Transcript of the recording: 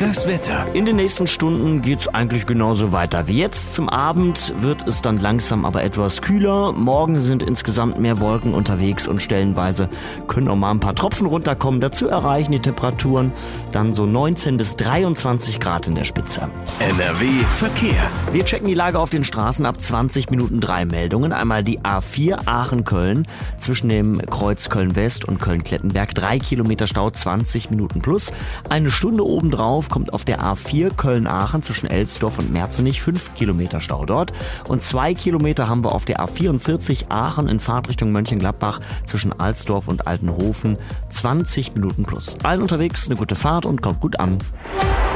Das Wetter. In den nächsten Stunden geht's eigentlich genauso weiter wie jetzt. Zum Abend wird es dann langsam aber etwas kühler. Morgen sind insgesamt mehr Wolken unterwegs und stellenweise können auch mal ein paar Tropfen runterkommen. Dazu erreichen die Temperaturen dann so 19 bis 23 Grad in der Spitze. NRW Verkehr. Wir checken die Lage auf den Straßen ab 20 Minuten 3 Meldungen. Einmal die A4 Aachen-Köln zwischen dem Kreuz Köln-West und Köln-Klettenberg. 3 Kilometer Stau, 20 Minuten plus. Eine Stunde obendrauf kommt auf der A4 Köln-Aachen zwischen Elsdorf und Merzenich 5 Kilometer Stau dort. Und 2 Kilometer haben wir auf der A44 Aachen in Fahrtrichtung Mönchengladbach zwischen Alsdorf und Altenhofen. 20 Minuten plus. Allen unterwegs eine gute Fahrt und kommt gut an.